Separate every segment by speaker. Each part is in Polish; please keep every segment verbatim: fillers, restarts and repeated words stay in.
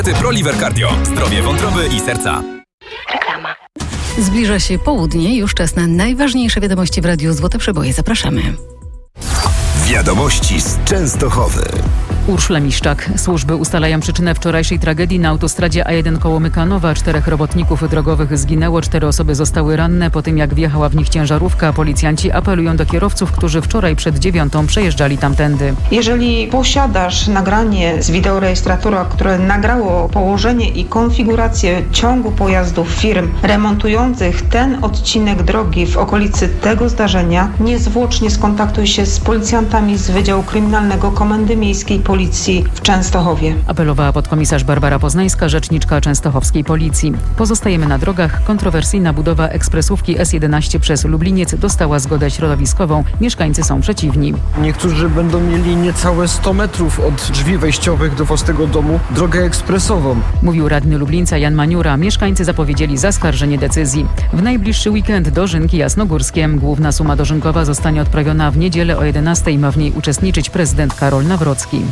Speaker 1: ProLiver Cardio. Zdrowie wątroby i serca.
Speaker 2: Reklama. Zbliża się południe, już czas na najważniejsze wiadomości w Radiu Złote Przeboje. Zapraszamy.
Speaker 3: Wiadomości z Częstochowy.
Speaker 4: Urszula Miszczak. Służby ustalają przyczynę wczorajszej tragedii na autostradzie A jeden koło Mykanowa. Czterech robotników drogowych zginęło, cztery osoby zostały ranne po tym, jak wjechała w nich ciężarówka. Policjanci apelują do kierowców, którzy wczoraj przed dziewiątą przejeżdżali tamtędy.
Speaker 5: Jeżeli posiadasz nagranie z wideorejestratora, które nagrało położenie i konfigurację ciągu pojazdów firm remontujących ten odcinek drogi w okolicy tego zdarzenia, niezwłocznie skontaktuj się z policjantami z Wydziału Kryminalnego Komendy Miejskiej Policji w Częstochowie.
Speaker 4: Apelowała podkomisarz Barbara Poznańska, rzeczniczka częstochowskiej policji. Pozostajemy na drogach. Kontrowersyjna budowa ekspresówki S jedenaście przez Lubliniec dostała zgodę środowiskową. Mieszkańcy są przeciwni.
Speaker 6: Niektórzy będą mieli niecałe sto metrów od drzwi wejściowych do własnego domu drogę ekspresową.
Speaker 4: Mówił radny Lublińca Jan Maniura. Mieszkańcy zapowiedzieli zaskarżenie decyzji. W najbliższy weekend dożynki jasnogórskie. Główna suma dożynkowa zostanie odprawiona w niedzielę o jedenastej. Ma w niej uczestniczyć prezydent Karol Nawrocki.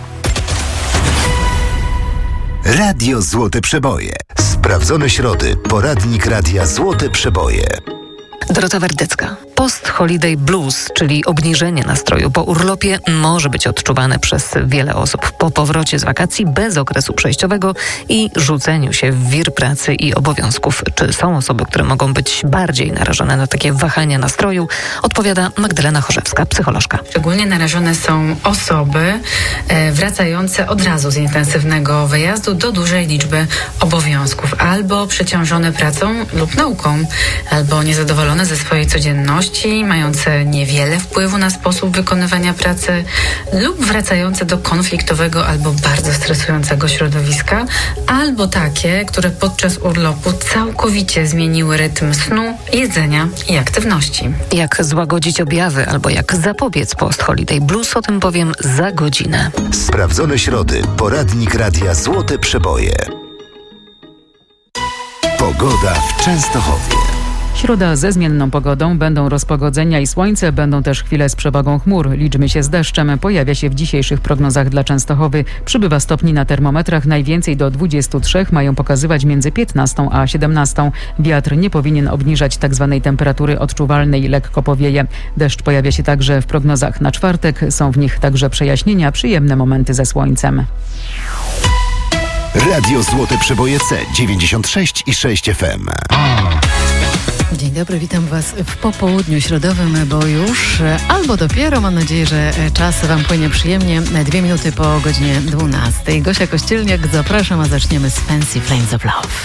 Speaker 3: Radio Złote Przeboje. Sprawdzone środy. Poradnik Radia Złote Przeboje.
Speaker 7: Dorota Wardecka. Post-holiday blues, czyli obniżenie nastroju po urlopie, może być odczuwane przez wiele osób po powrocie z wakacji bez okresu przejściowego i rzuceniu się w wir pracy i obowiązków. Czy są osoby, które mogą być bardziej narażone na takie wahania nastroju? Odpowiada Magdalena Chorzewska, psycholożka.
Speaker 8: Szczególnie narażone są osoby e, wracające od razu z intensywnego wyjazdu do dużej liczby obowiązków, albo przeciążone pracą lub nauką, albo niezadowolone ze swojej codzienności, mające niewiele wpływu na sposób wykonywania pracy lub wracające do konfliktowego albo bardzo stresującego środowiska, albo takie, które podczas urlopu całkowicie zmieniły rytm snu, jedzenia i aktywności.
Speaker 7: Jak złagodzić objawy albo jak zapobiec post-holiday blues, o tym powiem za godzinę.
Speaker 3: Sprawdzone środy. Poradnik Radia Złote Przeboje. Pogoda w Częstochowie.
Speaker 4: Środa ze zmienną pogodą, będą rozpogodzenia i słońce, będą też chwile z przewagą chmur. Liczmy się z deszczem, pojawia się w dzisiejszych prognozach dla Częstochowy. Przybywa stopni na termometrach, najwięcej do dwudziestu trzech, mają pokazywać między piętnastą a siedemnastą. Wiatr nie powinien obniżać tzw. temperatury odczuwalnej, lekko powieje. Deszcz pojawia się także w prognozach na czwartek, są w nich także przejaśnienia, przyjemne momenty ze słońcem.
Speaker 3: Radio Złote Przeboje C dziewięćdziesiąt sześć i sześć F M.
Speaker 2: Dzień dobry, witam Was w popołudniu środowym, bo już albo dopiero, mam nadzieję, że czas Wam płynie przyjemnie, dwie minuty po godzinie dwunastej. Gosia Kościelniak, zapraszam, a zaczniemy z Fancy Flames of Love.